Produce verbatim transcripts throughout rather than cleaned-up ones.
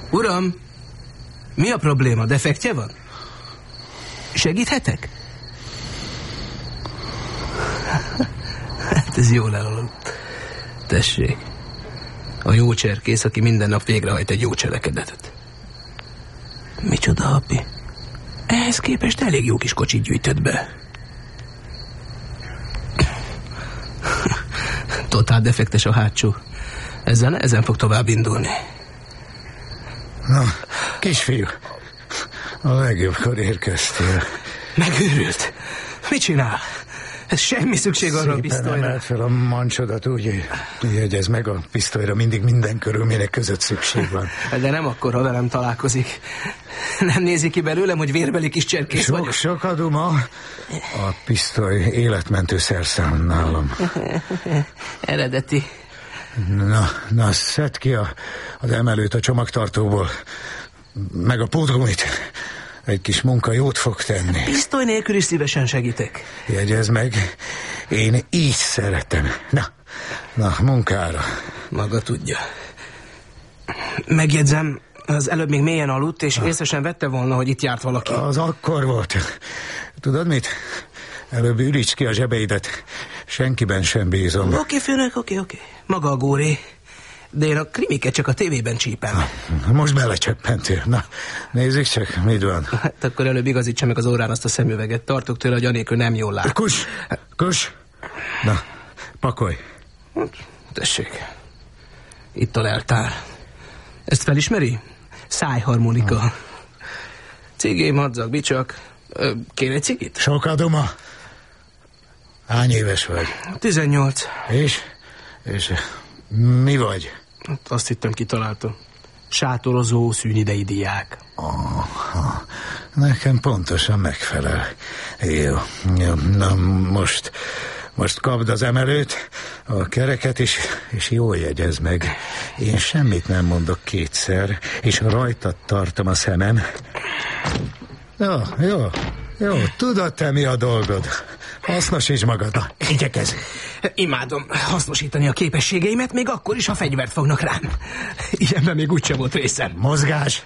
Uram, mi a probléma? Defektje van? Segíthetek? Hát ez jól elaludt. Tessék. A jó cserkész, aki minden nap végrehajt egy jó cselekedetet. Micsoda, appi? Ehhez képest elég jó kis kocsit gyűjtött be. Totál defektes a hátsó. Ezzel nehezen fog tovább indulni. Na, kisfiú, a legjobbkor érkeztél. Megőrült. Mit csinál? Ez semmi szükség arra a pisztolyra. Szépen emelt fel a mancsodat, úgy jegyez meg, a pisztolyra mindig minden körülmények között szükség van. De nem akkor, ha velem találkozik. Nem nézi ki belőlem, hogy vérbeli kis cserkész sok, vagyok. Sok aduma. A pisztoly életmentő szerszám nálam. Eredeti. Na, na, szedd ki a, az emelőt a csomagtartóból. Meg a pótgumit. Egy kis munka jót fog tenni. Pisztoly nélkül is szívesen segítek. Jegyezd meg, én így szeretem. Na, na, munkára. Maga tudja. Megjegyzem, az előbb még mélyen aludt, és észre sem vette volna, hogy itt járt valaki. Az akkor volt. Tudod mit? Előbb üríts ki a zsebeidet. Senkiben sem bízom. Oké, okay, főnök, oké, okay, oké. Okay. Maga a góré. De én a krimiket csak a tévében csípem. Na, most belecsöppentél. Na, nézzük csak, mit van. Hát akkor előbb igazítsa meg az órán azt a szemüveget. Tartok tőle, hogy anélkül nem jól lát. Kus! Kus! Na, pakolj. Tessék. Itt a leltár. Ezt felismeri? Szájharmonika. Ha. Cigé, madzag, bicsak. Kér egy cigit? Sok adoma. Hány éves vagy? tizennyolc. És? És mi vagy? Azt hittem, kitaláltam. Sátorozó, szűnidei diák. Aha. Nekem pontosan megfelel. Jó, jó. Na most, most kapd az emelőt, a kereket is, és jól jegyezd meg. Én semmit nem mondok kétszer, és rajtad tartom a szemem. Jó, jó, jó. Tudod te, mi a dolgod? Hasznosíts magad. Na, igyekezz. Imádom hasznosítani a képességeimet, még akkor is, ha fegyvert fognak rám. Ilyenben még úgysem volt részem. Mozgás!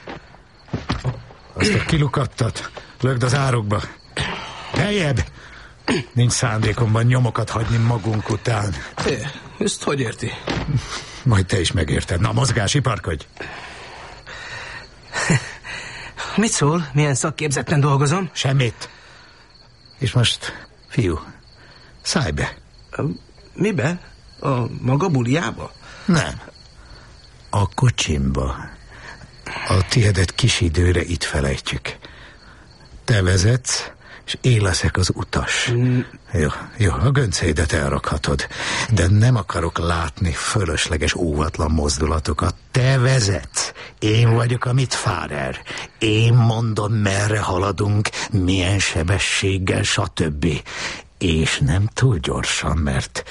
Azt a kilukattat lökd az árokba. Beljebb! Nincs szándékomban nyomokat hagyni magunk után. É, ezt hogy érti? Majd te is megérted. Na, mozgás, iparkodj! Mit szól? Milyen szakképzetten dolgozom? Semmit. És most, fiú, szállj be. Mibe? A maga buliába? Nem. A kocsimba. A tiédet kis időre itt felejtjük. Te vezetsz, és én leszek az utas. Mm. Jó, jó, a göncéidet elrakhatod. De nem akarok látni fölösleges, óvatlan mozdulatokat. Te vezetsz. Én vagyok a Mitfahrer. Én mondom, merre haladunk, milyen sebességgel, stb. És nem túl gyorsan, mert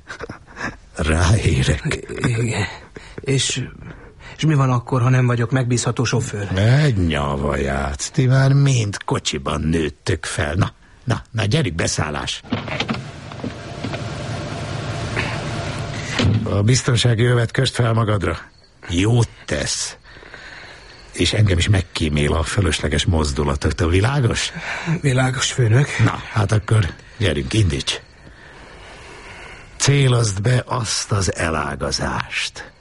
ráérek. Igen. És, és mi van akkor, ha nem vagyok megbízható sofőr? Egy nyavaját, ti már mind kocsiban nőttök fel. Na, na, na, gyerünk, beszállás. A biztonsági övet kösd fel magadra. Jót tesz. És engem is megkímél a fölösleges mozdulatot. A világos? Világos, főnök. Na, hát akkor gyerünk, indíts. Célozd be azt az elágazást.